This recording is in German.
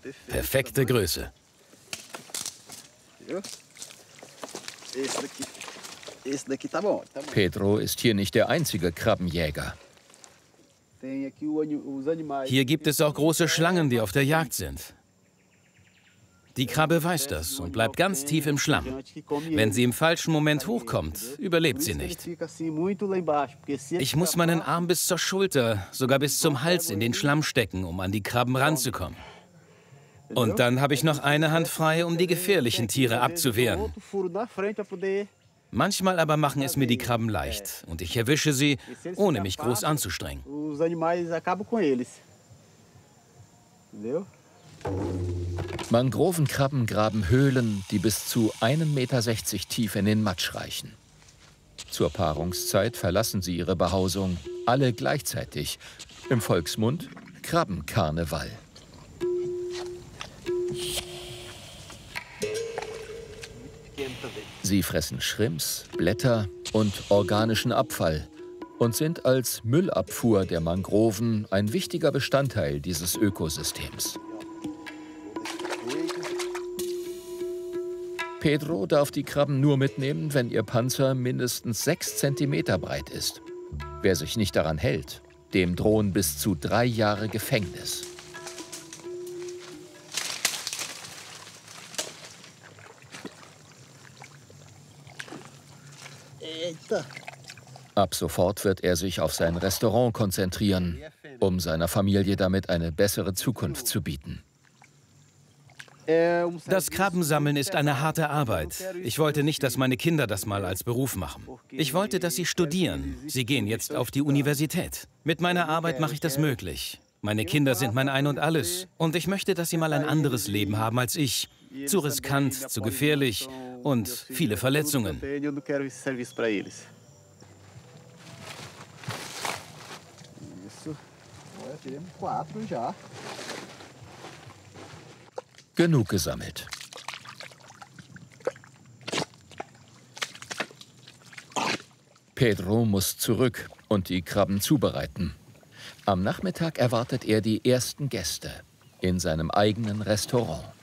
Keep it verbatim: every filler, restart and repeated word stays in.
Perfekte Größe. Pedro ist hier nicht der einzige Krabbenjäger. Hier gibt es auch große Schlangen, die auf der Jagd sind. Die Krabbe weiß das und bleibt ganz tief im Schlamm. Wenn sie im falschen Moment hochkommt, überlebt sie nicht. Ich muss meinen Arm bis zur Schulter, sogar bis zum Hals in den Schlamm stecken, um an die Krabben ranzukommen. Und dann habe ich noch eine Hand frei, um die gefährlichen Tiere abzuwehren. Manchmal aber machen es mir die Krabben leicht und ich erwische sie, ohne mich groß anzustrengen. Mangrovenkrabben graben Höhlen, die bis zu ein Meter sechzig tief in den Matsch reichen. Zur Paarungszeit verlassen sie ihre Behausung, alle gleichzeitig. Im Volksmund Krabbenkarneval. Sie fressen Shrimps, Blätter und organischen Abfall und sind als Müllabfuhr der Mangroven ein wichtiger Bestandteil dieses Ökosystems. Pedro darf die Krabben nur mitnehmen, wenn ihr Panzer mindestens sechs Zentimeter breit ist. Wer sich nicht daran hält, dem drohen bis zu drei Jahre Gefängnis. Ab sofort wird er sich auf sein Restaurant konzentrieren, um seiner Familie damit eine bessere Zukunft zu bieten. Das Krabbensammeln ist eine harte Arbeit. Ich wollte nicht, dass meine Kinder das mal als Beruf machen. Ich wollte, dass sie studieren. Sie gehen jetzt auf die Universität. Mit meiner Arbeit mache ich das möglich. Meine Kinder sind mein Ein und Alles. Und ich möchte, dass sie mal ein anderes Leben haben als ich. Zu riskant, zu gefährlich und viele Verletzungen. Genug gesammelt. Pedro muss zurück und die Krabben zubereiten. Am Nachmittag erwartet er die ersten Gäste in seinem eigenen Restaurant.